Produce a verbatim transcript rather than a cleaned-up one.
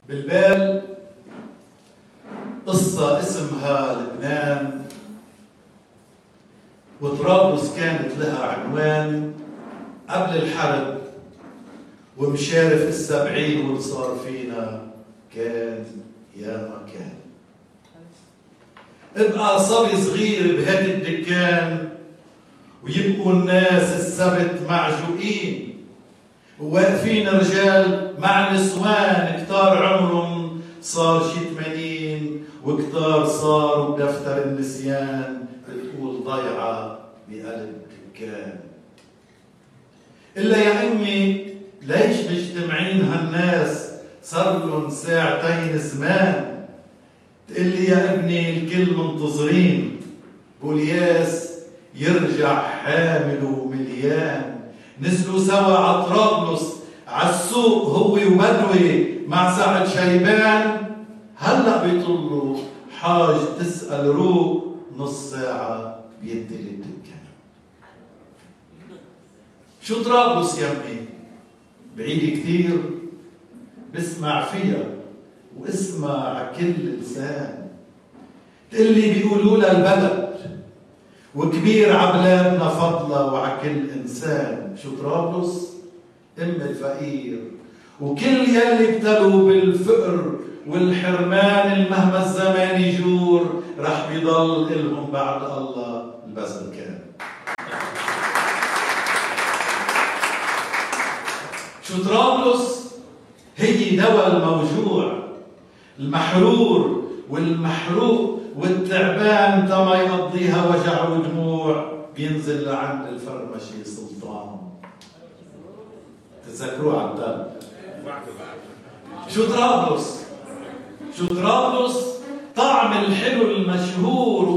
بالبال قصة اسمها لبنان، وطرابلس كانت لها عنوان قبل الحرب، ومشارف السبعين واللي صار فينا كان يا ما كان. ابقى صبي صغير بهدي الدكان، ويبقوا الناس السبت معجوقين، وواقفين رجال مع نسوان كتار عمرهم صار شي ثمانين، وكتار صاروا بدفتر النسيان بتقول ضيعة بقلب دكان. إلا يا أمي ليش مجتمعين هالناس صار لهم ساعتين زمان؟ تقلي يا ابني الكل منتظرين بولياس يرجع حامل ومليان. نزلوا سوا على طرابلس عالسوق هو وبدوي مع سعد شيبان، هلا بيطلوا حاج تسأل روق نص ساعة بيدي الدكان. شو طرابلس يا امي؟ بعيد كثير، بسمع فيها واسمع عكل لسان. تقلي بيقولوا لها البلد وكبير عبلادنا فضلة وعكل إنسان. شو طرابلس؟ أم الفقير، وكل يلي ابتلوا بالفقر والحرمان المهما الزمان يجور رح بيضل إلهم بعد الله البذل كان. شو طرابلس؟ هي دواء الموجوع، المحرور والمحروق والتعبان تما يقضيها وجع ودموع، بينزل لعند الفرمشي سلطان. تتذكروه عبدال؟ شو طرابلس؟ شو طرابلس؟ طعم الحلو المشهور